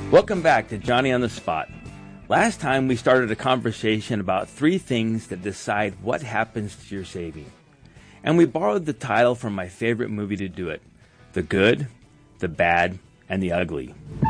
Welcome back to Johnny on the Spot. Last time we started a conversation about 3 things that decide what happens to your saving. And we borrowed the title from my favorite movie to do it: The Good, the Bad, and the Ugly.